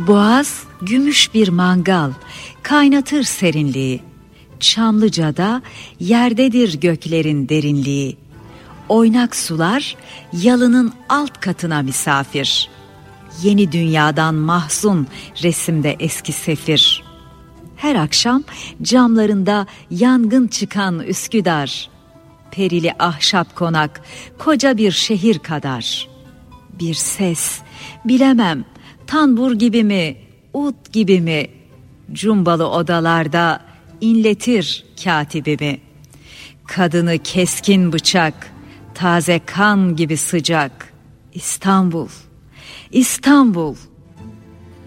boğaz gümüş bir mangal, kaynatır serinliği. Çamlıca'da yerdedir göklerin derinliği. Oynak sular yalının alt katına misafir. Yeni dünyadan mahzun resimde eski sefir. Her akşam camlarında yangın çıkan Üsküdar. Perili ahşap konak koca bir şehir kadar. Bir ses bilemem, tanbur gibi mi, ut gibi mi? Cumbalı odalarda inletir katibimi. Kadını keskin bıçak, taze kan gibi sıcak. İstanbul, İstanbul,